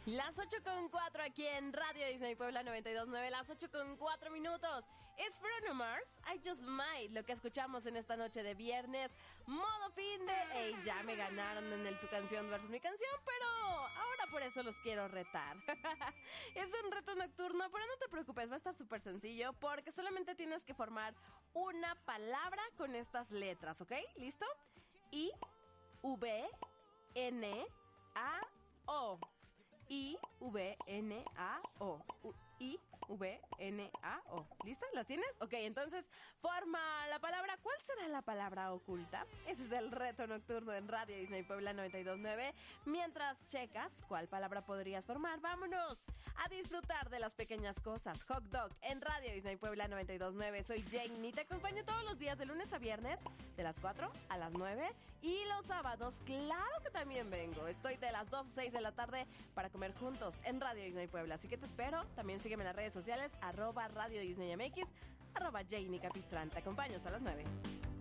Las 8:04 aquí en Radio Disney Puebla 92.9, las 8:04. Es Bruno Mars, I Just Might, lo que escuchamos en esta noche de viernes, modo fin de... Ey, ya me ganaron en el Tu Canción versus Mi Canción, pero ahora por eso los quiero retar. Es un reto nocturno, pero no te preocupes, va a estar súper sencillo, porque solamente tienes que formar una palabra con estas letras, ¿ok? ¿Listo? I, V, N, A, O. I-V-N-A-O. I-V-N-A-O. ¿Listo? ¿Las tienes? Ok, entonces forma la palabra. ¿Cuál será la palabra oculta? Ese es el reto nocturno en Radio Disney Puebla 92.9. Mientras checas cuál palabra podrías formar, vámonos a disfrutar de las pequeñas cosas. Hot Dog en Radio Disney Puebla 92.9. Soy Jane y te acompaño todos los días de lunes a viernes de las 4 a las 9 y los sábados, claro que también vengo. Estoy de las 2 a 6 de la tarde para comer juntos en Radio Disney Puebla. Así que te espero. También sígueme en las redes sociales, @Radio Disney MX, @Jane y Capistrán. Te acompaño hasta las 9.